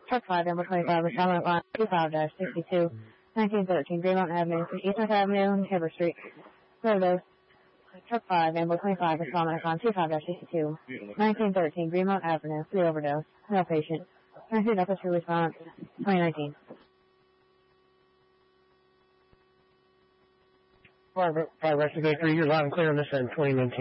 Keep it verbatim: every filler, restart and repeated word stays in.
Truck five, number twenty-five, Respondent line two five sixty-two, nineteen thirteen, Green Mountain Avenue, East North Avenue, Heber Street. Overdose. Truck five, Ambulance twenty-five, Respondent line two five sixty-two, nineteen thirteen, Green Mountain Avenue, three overdose. No patient. Tennessee Officer Response, twenty nineteen. Fire Rescue three, you're loud and clear on this end, twenty nineteen.